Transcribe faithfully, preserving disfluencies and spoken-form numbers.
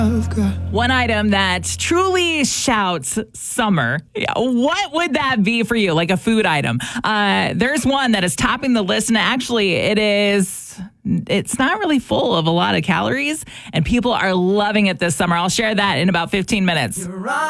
One item that truly shouts summer. Yeah, what would that be for you? Like a food item. Uh, there's one that is topping the list, and actually it is, it's not really full of a lot of calories, and people are loving it this summer. I'll share that in about fifteen minutes.